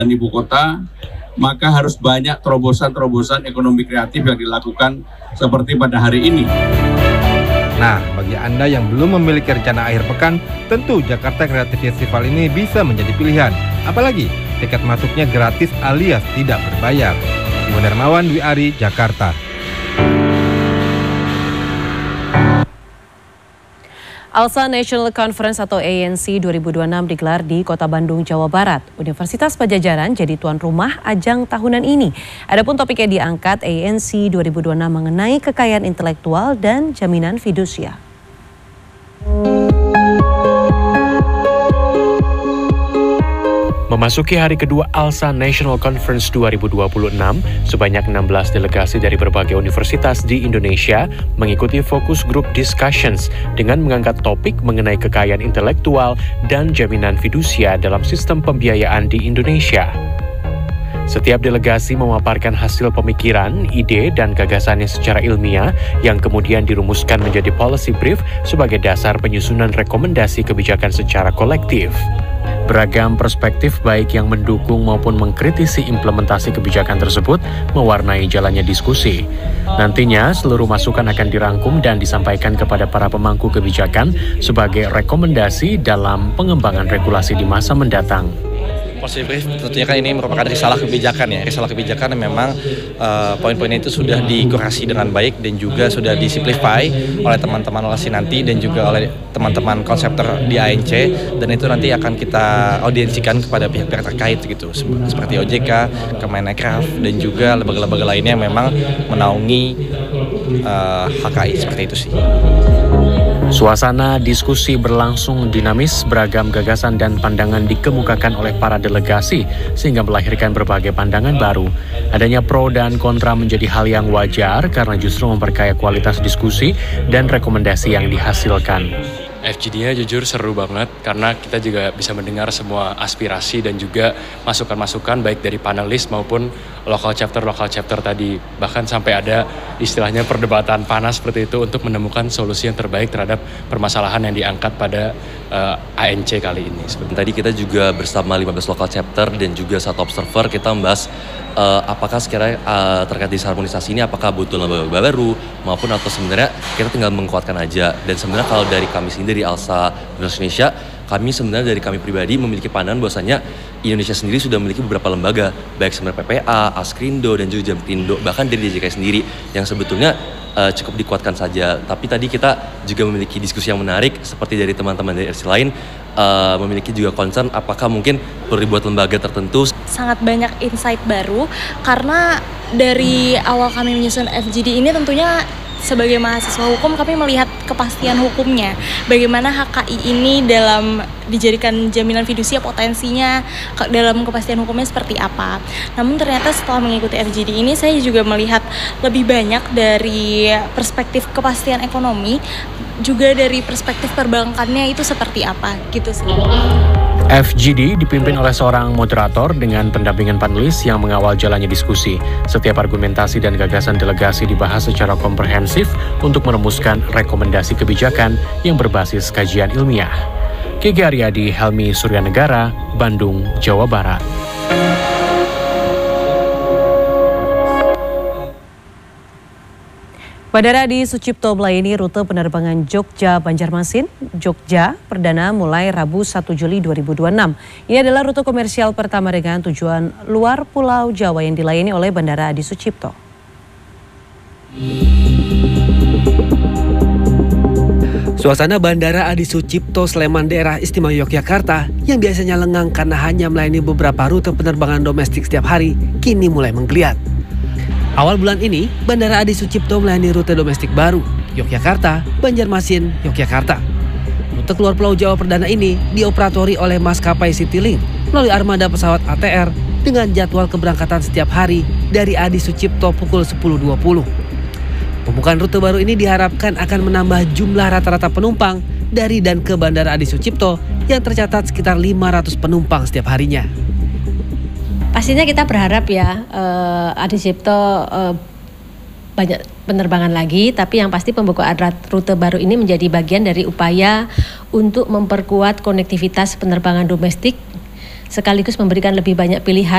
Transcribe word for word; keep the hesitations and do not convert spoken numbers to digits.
ibu kota, maka harus banyak terobosan-terobosan ekonomi kreatif yang dilakukan seperti pada hari ini. Nah, bagi Anda yang belum memiliki rencana akhir pekan, tentu Jakarta Creative Festival ini bisa menjadi pilihan. Apalagi tiket masuknya gratis alias tidak berbayar. Iwan Darmawan, Dwi Ari, Jakarta. ALSA National Conference atau A N C dua ribu dua puluh enam digelar di Kota Bandung, Jawa Barat. Universitas Padjadjaran jadi tuan rumah ajang tahunan ini. Adapun topik yang diangkat A N C dua ribu dua puluh enam mengenai kekayaan intelektual dan jaminan fidusia. Memasuki hari kedua ALSA National Conference dua ribu dua puluh enam, sebanyak enam belas delegasi dari berbagai universitas di Indonesia mengikuti fokus group discussions dengan mengangkat topik mengenai kekayaan intelektual dan jaminan fidusia dalam sistem pembiayaan di Indonesia. Setiap delegasi memaparkan hasil pemikiran, ide, dan gagasannya secara ilmiah yang kemudian dirumuskan menjadi policy brief sebagai dasar penyusunan rekomendasi kebijakan secara kolektif. Beragam perspektif baik yang mendukung maupun mengkritisi implementasi kebijakan tersebut mewarnai jalannya diskusi. Nantinya seluruh masukan akan dirangkum dan disampaikan kepada para pemangku kebijakan sebagai rekomendasi dalam pengembangan regulasi di masa mendatang. Policy brief tentunya kan ini merupakan risalah kebijakan ya, risalah kebijakan yang memang uh, poin-poinnya itu sudah dikurasi dengan baik dan juga sudah disimplify oleh teman-teman olasi nanti dan juga oleh teman-teman konseptor di A N C, dan itu nanti akan kita audiensikan kepada pihak-pihak terkait gitu, seperti O J K, Kemenekraf, dan juga lembaga-lembaga lainnya yang memang menaungi uh, H K I, seperti itu sih. Suasana diskusi berlangsung dinamis, beragam gagasan dan pandangan dikemukakan oleh para delegasi sehingga melahirkan berbagai pandangan baru. Adanya pro dan kontra menjadi hal yang wajar karena justru memperkaya kualitas diskusi dan rekomendasi yang dihasilkan. F G D-nya jujur seru banget karena kita juga bisa mendengar semua aspirasi dan juga masukan-masukan baik dari panelis maupun local chapter-local chapter tadi. Bahkan sampai ada istilahnya perdebatan panas seperti itu untuk menemukan solusi yang terbaik terhadap permasalahan yang diangkat pada uh, A N C kali ini. Tadi kita juga bersama lima belas local chapter dan juga satu observer kita membahas uh, apakah sekiranya uh, terkait disharmonisasi ini apakah butuh lembaga baru maupun atau sebenarnya kita tinggal menguatkan aja. Dan sebenarnya kalau dari kami sendiri dari ALSA Indonesia, kami sebenarnya dari kami pribadi memiliki pandangan bahwasanya Indonesia sendiri sudah memiliki beberapa lembaga, baik sebenarnya P P A, Askrindo, dan juga Jampindo, bahkan dari D J K sendiri yang sebetulnya uh, cukup dikuatkan saja. Tapi tadi kita juga memiliki diskusi yang menarik seperti dari teman-teman dari R C lain, uh, memiliki juga concern apakah mungkin perlu dibuat lembaga tertentu. Sangat banyak insight baru karena dari awal kami menyusun F G D ini tentunya sebagai mahasiswa hukum kami melihat kepastian hukumnya, bagaimana H K I ini dalam dijadikan jaminan fidusia potensinya dalam kepastian hukumnya seperti apa. Namun ternyata setelah mengikuti F G D ini saya juga melihat lebih banyak dari perspektif kepastian ekonomi, juga dari perspektif perbankannya itu seperti apa gitu sih. F G D dipimpin oleh seorang moderator dengan pendampingan panelis yang mengawal jalannya diskusi. Setiap argumentasi dan gagasan delegasi dibahas secara komprehensif untuk merumuskan rekomendasi kebijakan yang berbasis kajian ilmiah. Kiki Aryadi, Helmi Suryanegara, Bandung, Jawa Barat. Bandara Adi Sucipto melayani rute penerbangan Jogja-Banjarmasin, Jogja perdana mulai Rabu satu Juli dua ribu dua puluh enam. Ini adalah rute komersial pertama dengan tujuan luar Pulau Jawa yang dilayani oleh Bandara Adi Sucipto. Suasana Bandara Adi Sucipto Sleman daerah istimewa Yogyakarta yang biasanya lengang karena hanya melayani beberapa rute penerbangan domestik setiap hari, kini mulai menggeliat. Awal bulan ini, Bandara Adi Sucipto melayani rute domestik baru, Yogyakarta, Banjarmasin, Yogyakarta. Rute keluar Pulau Jawa perdana ini dioperatori oleh maskapai Citylink melalui armada pesawat A T R dengan jadwal keberangkatan setiap hari dari Adi Sucipto pukul sepuluh dua puluh. Pembukaan rute baru ini diharapkan akan menambah jumlah rata-rata penumpang dari dan ke Bandara Adi Sucipto yang tercatat sekitar lima ratus penumpang setiap harinya. Pastinya kita berharap ya uh, Adi Sucipto uh, banyak penerbangan lagi, tapi yang pasti pembukaan rute baru ini menjadi bagian dari upaya untuk memperkuat konektivitas penerbangan domestik sekaligus memberikan lebih banyak pilihan